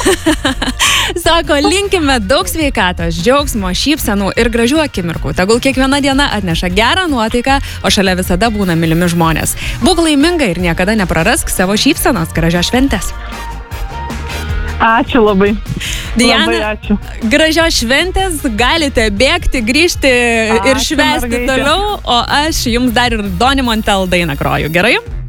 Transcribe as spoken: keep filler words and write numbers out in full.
Sako, linkime daug sveikatos, džiaugsmo, šypsenų ir gražių akimirkų. Tegul kiekviena diena atneša gerą nuotaiką, o šalia visada būna mylimi žmonės. Būk laiminga ir niekada neprarask savo šypsenos. Gražios šventės. Ačiū labai. Diana, labai ačiū. Gražios šventės, galite bėgti, grįžti ačiū, ir švęsti mergaitė. Toliau, o aš jums dar ir Doni Montel dainą groju. Gerai?